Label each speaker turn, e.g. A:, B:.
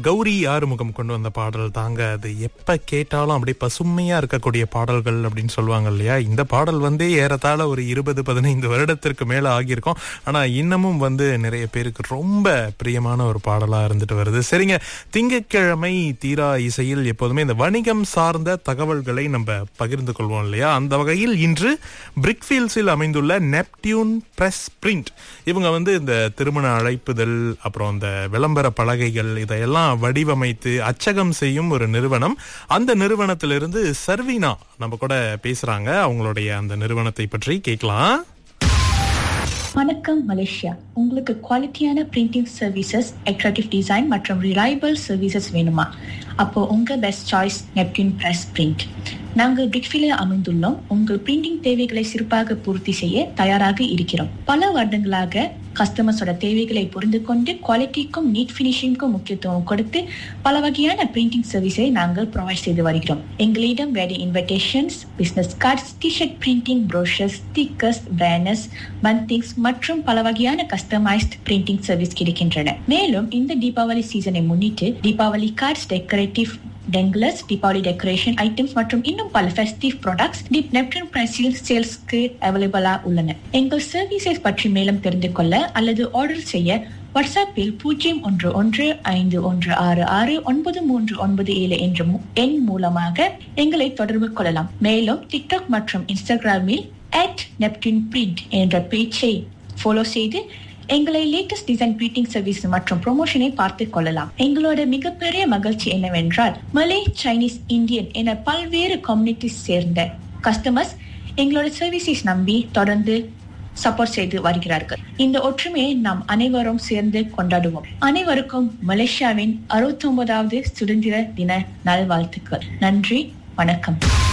A: கௌரி ஆறுமுகம் கொண்டு வந்த பாடல் தாங்க அது. எப்ப கேட்டாலும் அப்படியே பசுமையா இருக்கக்கூடிய பாடல்கள் அப்படின்னு சொல்லுவாங்க இல்லையா. இந்த பாடல் வந்து ஏறத்தாழ ஒரு 20-15 வருடத்திற்கு மேல ஆகியிருக்கும். ஆனா இன்னமும் வந்து நிறைய பேருக்கு ரொம்ப பிரியமான ஒரு பாடலா இருந்துட்டு வருது. சரிங்க, திங்கட்கிழமை தீரா இசையில் எப்போதுமே இந்த வணிகம் சார்ந்த தகவல்களை நம்ம பகிர்ந்து கொள்வோம் இல்லையா. அந்த வகையில் இன்று பிரிக்ஃபீல்ட்ஸில் அமைந்துள்ள நெப்டியூன் பிரஸ் பிரிண்ட், இவங்க வந்து இந்த திருமண அழைப்புதல், அப்புறம் இந்த விளம்பர பலகைகள் இதையெல்லாம் வடிவமைத்து அச்சகம் செய்யும் ஒரு நிறுவனம். அந்த நிறுவனத்திலிருந்து சர்வீனா நம்ம கூட பேசுறாங்க. அவங்களுடைய அந்த நிறுவனத்தை பற்றி கேட்கலாம்.
B: வணக்கம் மலேசியா. உங்களுக்கு குவாலிட்டியான பிரிண்டிங் சர்வீசஸ், அட்ராக்டிவ் டிசைன் மற்றும் ரிலையபிள் சர்வீசஸ் வேணுமா? அப்போ உங்க best choice Neptune press print. நாங்கள் பிரிக்ஃபீல்டில் அமைந்துள்ளோம். உங்கள் பிரிண்டிங் தேவைகளை சிறப்பாக பூர்த்தி செய்ய தயாராக இருக்கிறோம். பல வருடங்களாக கஸ்டமர்ஸோட தேவைகளை புரிந்து கொண்டு குவாலிட்டிக்கும் நீட் பினிஷிங்க்கும் முக்கியத்துவம் கொடுத்து பல வகையான பிரிண்டிங் சர்வீஸை நாங்கள் ப்ரொவைட் செய்து வருகிறோம். எங்களிடம் wedding invitations, business cards, T shirt printing, brochures, stickers, banners, பந்திங்ஸ் மற்றும் பல வகையான கஸ்டமைஸ்ட் பிரிண்டிங் சர்வீஸ் கிடைக்கின்றன. மேலும் இந்த தீபாவளி சீசனை முன்னிட்டு Deepavali cards, decorative டெங்லர்ஸ், Deepavali decoration items மற்றும் இன்னும் பல ஃபெஸ்டிவ் ப்ராடக்ட்ஸ் நெப்டியூன் பிரைஸில் சேல்ஸ்க்கு அவைலபிளா உள்ளன. எங்கள் சர்வீசஸ் பற்றி மேலும் தெரிந்து கொள்ள அல்லது ஆர்டர் செய்ய வாட்ஸ்அப்பில் 0115166937 என்ற எண் மூலமாக எங்களை தொடர்பு கொள்ளலாம். மேலும் டிக்டாக் மற்றும் இன்ஸ்டாகிராமில் @neptuneprint என்ற பேஜை ஃபாலோ செய்து எங்களை லேட்டஸ்ட் டிசைன் பிரிண்டிங் சர்வீஸ் மற்றும் ப்ரொமோஷனை பார்த்து கொள்ளலாம். எங்களோட மிகப்பெரிய மகிழ்ச்சி என்னவென்றால் மலே, சைனீஸ், இந்தியன் என பல்வேறு கம்யூனிட்டிஸ் சேர்ந்த கஸ்டமர்ஸ் எங்களோட சர்வீசஸ் நம்பி தொடர்ந்து சப்போர்ட் செய்து வருகிறார்கள். இந்த ஒற்றுமையை நாம் அனைவரும் சேர்ந்து கொண்டாடுவோம். அனைவருக்கும் மலேசியாவின் 69வது சுதந்திர தின நல்வாழ்த்துக்கள். நன்றி, வணக்கம்.